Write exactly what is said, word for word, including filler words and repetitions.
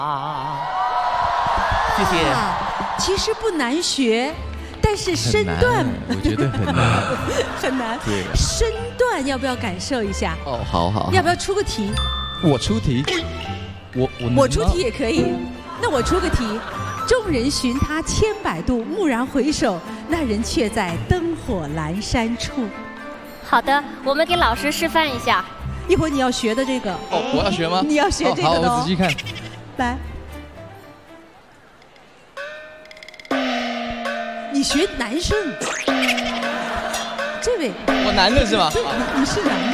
啊，谢谢。 啊，其实不难学，但是身段， 我觉得很难， 很难。 对， 身段要不要感受一下？ 哦，好好， 要不要出个题？ 我出题，我我我出题也可以。那我出个题：众人寻他千百度，蓦然回首，那人却在灯火阑珊处。 好的，我们给老师示范一下。 一会儿你要学的这个。 哦，我要学吗？ 你要学这个的哦。 好，我仔细看。 来，你学男生。这位， 我男的是吗？ 对，你你是男的。